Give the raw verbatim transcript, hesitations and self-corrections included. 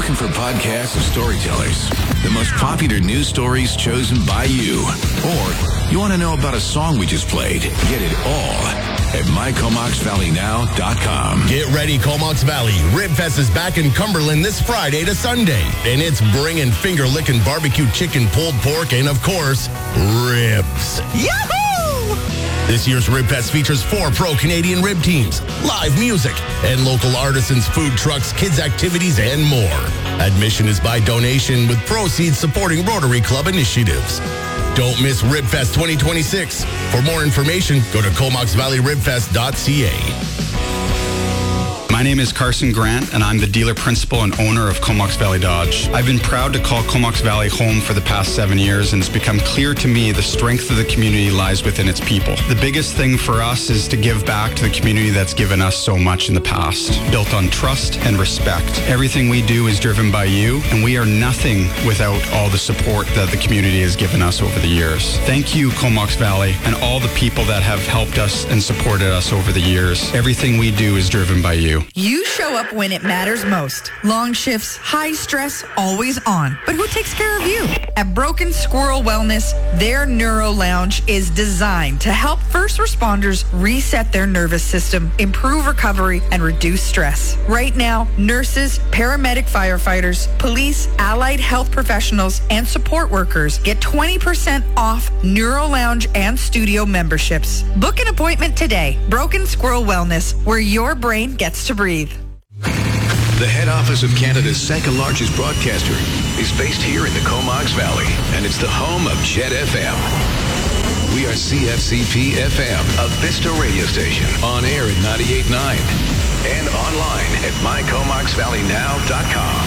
looking for podcasts of storytellers, the most popular news stories chosen by you, or you want to know about a song we just played, get it all at my comox valley now dot com. Get ready, Comox Valley. Ribfest is back in Cumberland this Friday to Sunday. And it's bringing finger-licking barbecue chicken, pulled pork, and, of course, ribs. Yahoo! This year's Ribfest features four pro-Canadian rib teams, live music, and local artisans, food trucks, kids' activities, and more. Admission is by donation with proceeds supporting Rotary Club initiatives. Don't miss Ribfest twenty twenty-six. For more information, go to comox valley ribfest dot c a. My name is Carson Grant, and I'm the dealer principal and owner of Comox Valley Dodge. I've been proud to call Comox Valley home for the past seven years, and it's become clear to me the strength of the community lies within its people. The biggest thing for us is to give back to the community that's given us so much in the past, built on trust and respect. Everything we do is driven by you, and we are nothing without all the support that the community has given us over the years. Thank you, Comox Valley, and all the people that have helped us and supported us over the years. Everything we do is driven by you. You show up when it matters most. Long shifts, high stress, always on. But who takes care of you? At Broken Squirrel Wellness, their Neuro Lounge is designed to help first responders reset their nervous system, improve recovery, and reduce stress. Right now, nurses, paramedic firefighters, police, allied health professionals, and support workers get twenty percent off Neuro Lounge and studio memberships. Book an appointment today. Broken Squirrel Wellness, where your brain gets to breathe. The head office of Canada's second largest broadcaster is based here in the Comox Valley, and it's the home of Chet F M. We are C F C P F M, a Vista radio station, on air at ninety-eight point nine and online at my comox valley now dot com.